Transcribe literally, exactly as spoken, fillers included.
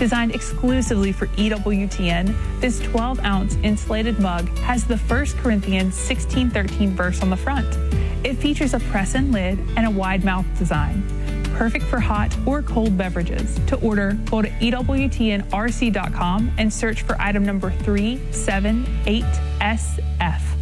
Designed exclusively for E W T N, this twelve ounce insulated mug has the First Corinthians sixteen thirteen verse on the front. It features a press-in lid and a wide mouth design. Perfect for hot or cold beverages. To order, go to E W T N R C dot com and search for item number three seven eight S F.